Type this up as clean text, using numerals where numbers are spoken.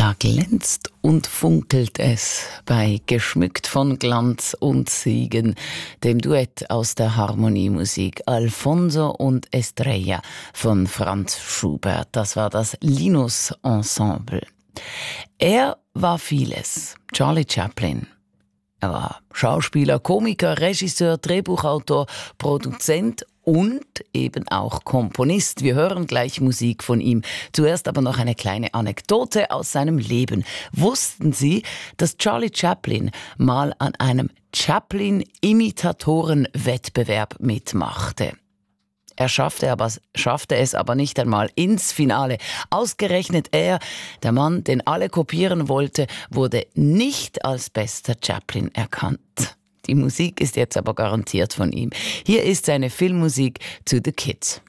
Da glänzt und funkelt es bei Geschmückt von Glanz und Siegen, dem Duett aus der Harmoniemusik Alfonso und Estrella von Franz Schubert. Das war das Linus Ensemble. Er war vieles. Charlie Chaplin. Er war Schauspieler, Komiker, Regisseur, Drehbuchautor, Produzent und eben auch Komponist. Wir hören gleich Musik von ihm. Zuerst aber noch eine kleine Anekdote aus seinem Leben. Wussten Sie, dass Charlie Chaplin mal an einem Chaplin-Imitatoren-Wettbewerb mitmachte? Er schaffte es aber nicht einmal ins Finale. Ausgerechnet er, der Mann, den alle kopieren wollte, wurde nicht als bester Chaplin erkannt. Die Musik ist jetzt aber garantiert von ihm. Hier ist seine Filmmusik zu The Kids.